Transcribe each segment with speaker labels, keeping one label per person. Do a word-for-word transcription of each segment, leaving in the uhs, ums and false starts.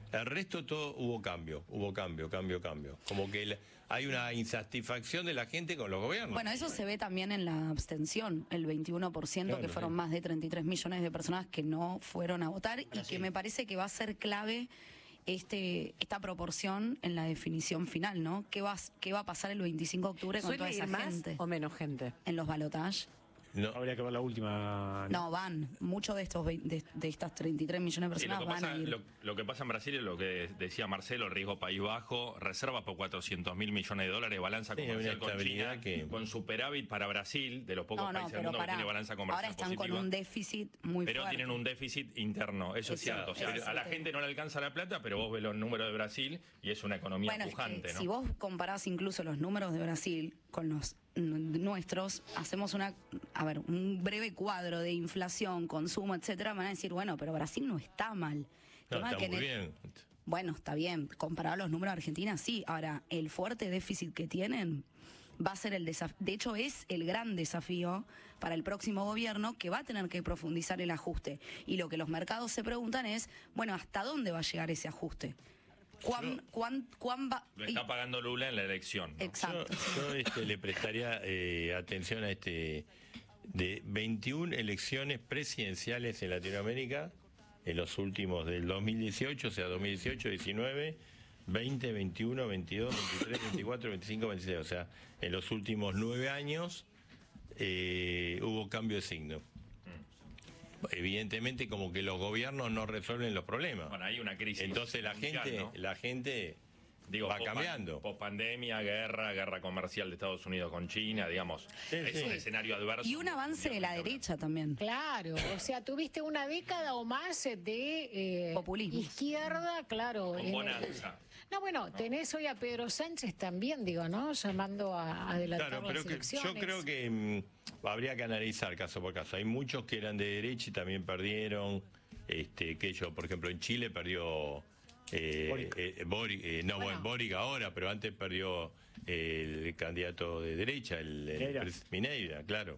Speaker 1: El resto todo hubo cambio, hubo cambio, cambio, cambio. Como que el, hay una insatisfacción de la gente con los gobiernos.
Speaker 2: Bueno, eso se ve también en la abstención, el veintiuno por ciento, claro, que fueron sí. más de treinta y tres millones de personas que no fueron a votar, y que me parece que va a ser clave este esta proporción en la definición final, ¿no? ¿Qué va, qué va a pasar el veinticinco de octubre con toda esa
Speaker 3: más
Speaker 2: gente?
Speaker 3: ¿O menos gente?
Speaker 2: En los balotajes.
Speaker 4: No. Habría que ver la última.
Speaker 2: No, van. Muchos de estos de, de estas treinta y tres millones de personas
Speaker 5: lo
Speaker 2: van
Speaker 5: pasa,
Speaker 2: a ir.
Speaker 5: Lo, lo que pasa en Brasil es lo que decía Marcelo, riesgo país bajo, reserva por cuatrocientos mil millones de dólares, balanza
Speaker 1: sí,
Speaker 5: comercial con China,
Speaker 1: que...
Speaker 5: con superávit para Brasil, de los pocos
Speaker 2: no, no,
Speaker 5: países del mundo
Speaker 2: pará.
Speaker 5: que tiene balanza comercial
Speaker 2: ahora están
Speaker 5: positiva,
Speaker 2: con un déficit muy
Speaker 5: pero
Speaker 2: fuerte.
Speaker 5: tienen un déficit interno, eso es, es cierto. Eso, o sea, es a la gente no le alcanza la plata, pero vos ves los números de Brasil y es una economía
Speaker 2: bueno,
Speaker 5: pujante,
Speaker 2: es que
Speaker 5: ¿no?
Speaker 2: Si vos comparás incluso los números de Brasil con los nuestros, hacemos una, a ver, un breve cuadro de inflación, consumo, etcétera, van a decir, bueno, pero Brasil no está mal.
Speaker 1: No, está
Speaker 2: que
Speaker 1: muy
Speaker 2: el,
Speaker 1: bien.
Speaker 2: Bueno, está bien, comparado a los números de Argentina, sí. Ahora, el fuerte déficit que tienen va a ser el desafío, de hecho es el gran desafío para el próximo gobierno, que va a tener que profundizar el ajuste. Y lo que los mercados se preguntan es, bueno, ¿hasta dónde va a llegar ese ajuste? ¿Cuán, cuán, cuán va?
Speaker 5: Lo está pagando Lula en la elección, ¿no?
Speaker 2: Exacto.
Speaker 1: Yo, yo este, le prestaría eh, atención a este de veintiuna elecciones presidenciales en Latinoamérica en los últimos del dos mil dieciocho, o sea, dos mil dieciocho, diecinueve, veinte, veintiuno, veintidós, veintitrés, veinticuatro, veinticinco, veintiséis, o sea, en los últimos nueve años eh, hubo cambio de signo. Evidentemente, como que los gobiernos no resuelven los problemas.
Speaker 5: Bueno, hay una crisis.
Speaker 1: Entonces la
Speaker 5: mundial,
Speaker 1: gente,
Speaker 5: ¿no?
Speaker 1: la gente
Speaker 5: Digo,
Speaker 1: va
Speaker 5: post
Speaker 1: cambiando.
Speaker 5: Pospandemia, guerra, guerra comercial de Estados Unidos con China, digamos,
Speaker 1: sí,
Speaker 5: es
Speaker 1: sí.
Speaker 5: un escenario adverso.
Speaker 2: Y un avance de la derecha también.
Speaker 3: Claro, o sea, tuviste una década o más de eh,
Speaker 2: populismo.
Speaker 3: Izquierda, claro.
Speaker 5: Con bonanza.
Speaker 3: No, bueno, no. tenés hoy a Pedro Sánchez también, digo, ¿no? Llamando a adelantar
Speaker 1: claro,
Speaker 3: las
Speaker 1: pero que,
Speaker 3: elecciones.
Speaker 1: yo creo que mmm, habría que analizar caso por caso. Hay muchos que eran de derecha y también perdieron. Este, que yo, por ejemplo, en Chile perdió eh, Boric. Eh, Boric, eh, no, bueno. Boric ahora, pero antes perdió eh, el candidato de derecha, el, el Mineira, claro.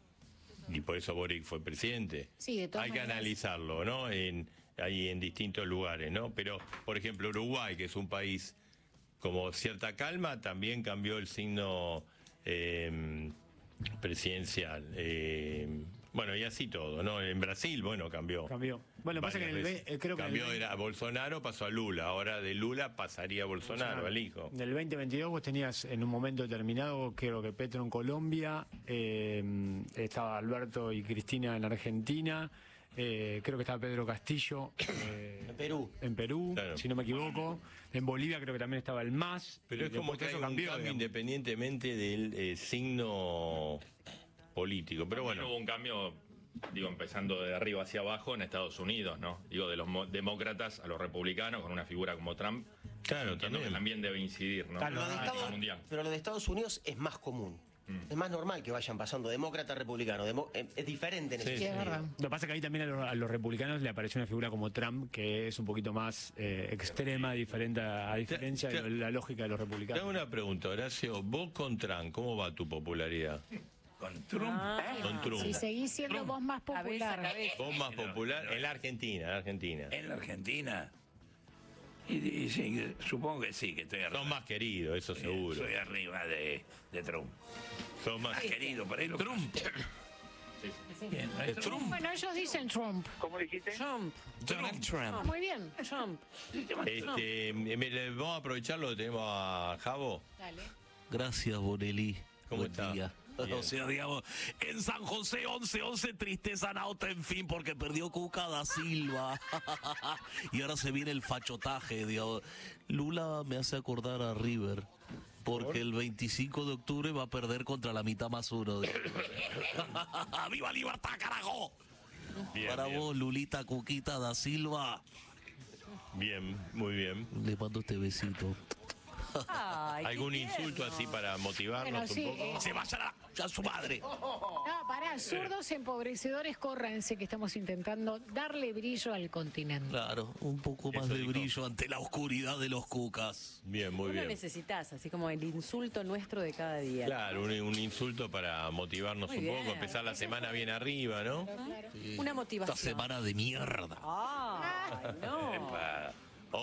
Speaker 1: Y por eso Boric fue presidente.
Speaker 3: Sí, de todas
Speaker 1: Hay que
Speaker 3: maneras.
Speaker 1: analizarlo, ¿no? En, ahí en distintos lugares, ¿no? Pero, por ejemplo, Uruguay, que es un país como cierta calma, también cambió el signo eh, presidencial. Eh, bueno, y así todo, ¿no? En Brasil, bueno, cambió.
Speaker 4: Cambió. Bueno, pasa que en el, eh, creo que
Speaker 1: cambió,
Speaker 4: en el,
Speaker 1: era Bolsonaro, pasó a Lula. Ahora de Lula pasaría a Bolsonaro, Bolsonaro. al hijo.
Speaker 4: En el veinte veintidós vos tenías en un momento determinado, creo que Petro en Colombia, eh, estaba Alberto y Cristina en Argentina, eh, creo que estaba Pedro Castillo eh,
Speaker 6: en Perú,
Speaker 4: en Perú
Speaker 1: claro.
Speaker 4: si no me equivoco. En Bolivia creo que también estaba el M A S.
Speaker 1: Pero es como que hay
Speaker 4: eso
Speaker 1: un
Speaker 4: cambió,
Speaker 1: cambio
Speaker 4: digamos.
Speaker 1: independientemente del eh, signo político. Pero bueno,
Speaker 5: hubo un cambio, digo, empezando de arriba hacia abajo en Estados Unidos, ¿no? Digo, de los demócratas a los republicanos, con una figura como Trump.
Speaker 1: Claro, también.
Speaker 5: también debe incidir, ¿no?
Speaker 6: Claro, lo de Estados,
Speaker 5: mundial.
Speaker 6: pero lo de Estados Unidos es más común. Mm. Es más normal que vayan pasando demócrata a republicano. Demo, es diferente en ese
Speaker 4: sí,
Speaker 6: sentido.
Speaker 4: Es Lo que pasa es que ahí también a los, a los republicanos le apareció una figura como Trump, que es un poquito más eh, extrema, diferente a, a diferencia te, te, de la lógica de los republicanos.
Speaker 1: Te hago una pregunta, Horacio. Vos con Trump, ¿cómo va tu popularidad?
Speaker 7: Con Trump.
Speaker 3: Ah,
Speaker 1: con Trump.
Speaker 3: Si seguís siendo
Speaker 7: Trump.
Speaker 3: vos más popular.
Speaker 7: Cabeza, cabeza.
Speaker 1: Vos más popular en la Argentina, en la Argentina.
Speaker 7: En la Argentina. Y, y sí, supongo que sí, que estoy arriba.
Speaker 1: Sos más querido, eso seguro.
Speaker 7: Soy arriba de, de Trump.
Speaker 1: Sos más,
Speaker 7: más querido, por ahí lo Trump.
Speaker 3: Sí.
Speaker 7: Bien, ¿no? Trump.
Speaker 3: Bueno, ellos dicen Trump.
Speaker 8: ¿Cómo dijiste?
Speaker 3: Trump.
Speaker 7: Donald Trump.
Speaker 3: Ah, muy bien, Trump.
Speaker 1: Este, mire, vamos a aprovecharlo que tenemos a Javo.
Speaker 3: Dale.
Speaker 9: Gracias, Bonelli.
Speaker 1: ¿Cómo
Speaker 9: Buen
Speaker 1: está?
Speaker 9: día.
Speaker 1: Bien.
Speaker 9: O sea, digamos, en San José once once, tristeza nauta, en fin, porque perdió Cuca da Silva. Y ahora se viene el fachotaje, digamos. Lula me hace acordar a River, porque el veinticinco de octubre va a perder contra la mitad más uno. ¡Viva Libertad, carajo!
Speaker 1: Bien,
Speaker 9: Para
Speaker 1: bien.
Speaker 9: vos, Lulita Cuquita da Silva.
Speaker 1: Bien, muy bien.
Speaker 9: Le mando este besito.
Speaker 2: Ay,
Speaker 1: ¿Algún insulto así para motivarnos
Speaker 3: Bueno, sí,
Speaker 1: un poco?
Speaker 3: eh,
Speaker 9: ¡Se vaya a, a su madre!
Speaker 3: No, pará, zurdos empobrecedores, córranse, que estamos intentando darle brillo al continente.
Speaker 9: Claro, un poco más
Speaker 1: Eso
Speaker 9: de
Speaker 1: dijo.
Speaker 9: brillo ante la oscuridad de los cucas.
Speaker 1: Bien, muy
Speaker 10: Vos lo
Speaker 1: bien.
Speaker 10: necesitas, así como el insulto nuestro de cada día.
Speaker 1: Claro, un, un insulto para motivarnos
Speaker 10: Muy
Speaker 1: un
Speaker 10: bien.
Speaker 1: poco, empezar la semana bien arriba, ¿no?
Speaker 10: Una motivación.
Speaker 9: Esta semana de mierda.
Speaker 10: Ah, no.
Speaker 7: Epa.